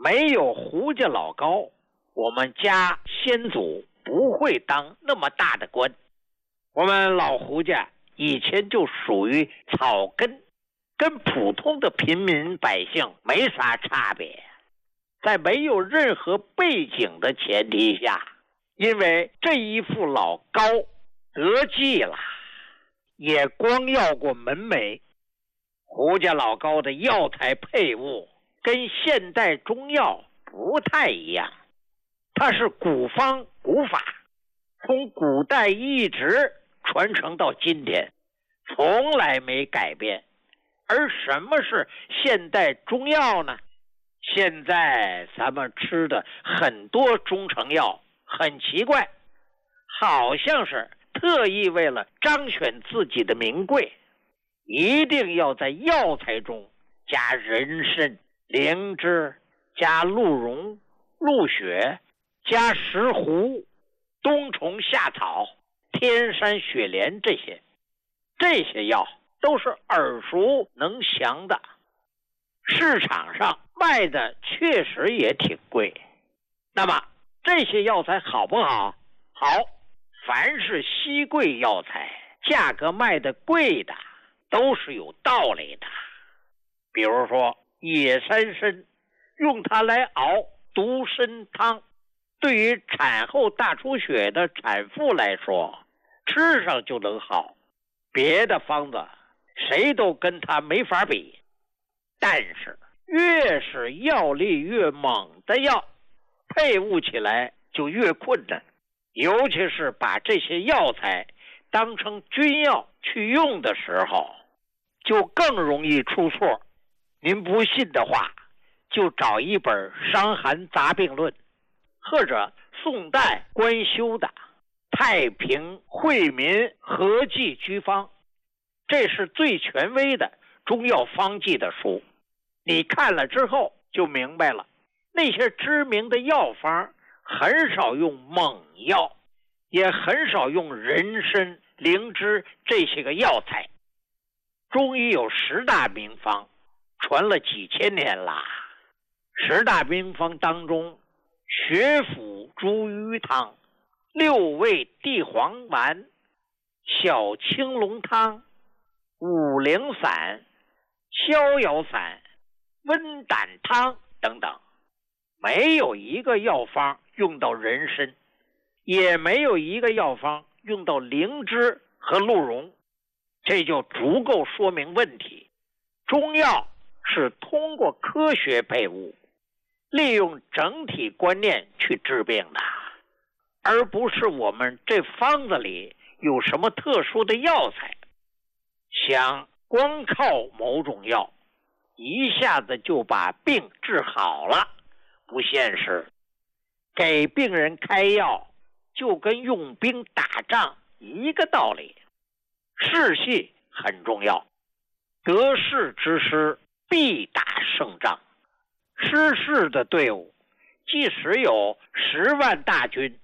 没有胡家老高，我们家先祖不会当那么大的官。我们老胡家以前就属于草根，跟普通的平民百姓没啥差别。在没有任何背景的前提下，因为这一副老高得计了，也光要过门楣。胡家老高的药材配伍跟现代中药不太一样，它是古方古法，从古代一直传承到今天，从来没改变。而什么是现代中药呢？现在咱们吃的很多中成药很奇怪，好像是特意为了彰显自己的名贵，一定要在药材中加人参、灵芝，加鹿茸、鹿血，加石斛、冬虫夏草、天山雪莲，这些药都是耳熟能详的，市场上卖的确实也挺贵。那么这些药材好不好？好，凡是稀贵药材，价格卖的贵的都是有道理的。比如说野山参，用它来熬独参汤，对于产后大出血的产妇来说，吃上就能好，别的方子谁都跟它没法比。但是越是药力越猛的药，配伍起来就越困难，尤其是把这些药材当成军药去用的时候，就更容易出错。您不信的话，就找一本《伤寒杂病论》，或者宋代官修的《太平惠民合剂居方》，这是最权威的中药方剂的书。你看了之后就明白了，那些知名的药方很少用猛药，也很少用人参、灵芝这些个药材。中医有10大名方，传了几千年啦。10大名方当中，血府茱萸汤、6味地黄丸、小青龙汤、五苓散、逍遥散、温胆汤等等，没有一个药方用到人参，也没有一个药方用到灵芝和鹿茸，这就足够说明问题。中药是通过科学配伍，利用整体观念去治病的，而不是我们这方子里有什么特殊的药材。想光靠某种药一下子就把病治好了，不现实。给病人开药就跟用兵打仗一个道理，士气很重要，得势之师必打胜仗。失势的队伍即使有10万大军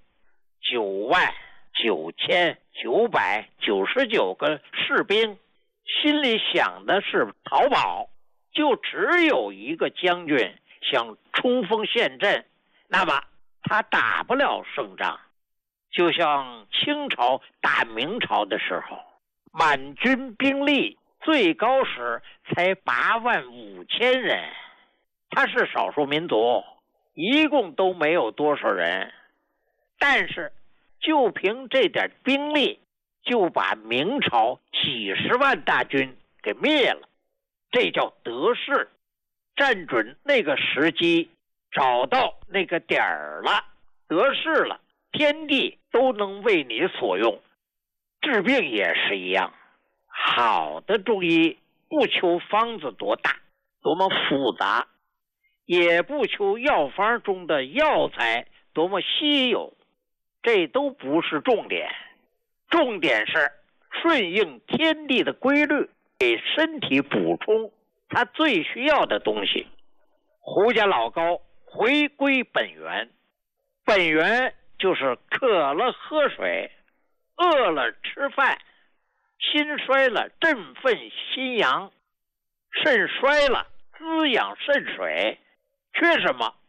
99999个士兵，心里想的是逃跑，就只有一个将军想冲锋陷阵，那么他打不了胜仗。就像清朝打明朝的时候，满军兵力最高时才85000人，他是少数民族，一共都没有多少人，但是就凭这点兵力就把明朝几10万大军给灭了，这叫得势。站准那个时机，找到那个点儿了，得势了，天地都能为你所用。治病也是一样，好的中医不求方子多大多么复杂，也不求药方中的药材多么稀有，这都不是重点。重点是顺应天地的规律，给身体补充它最需要的东西。胡家老高回归本源，本源就是渴了喝水，饿了吃饭，心衰了振奋心阳，肾衰了滋养肾水，缺什么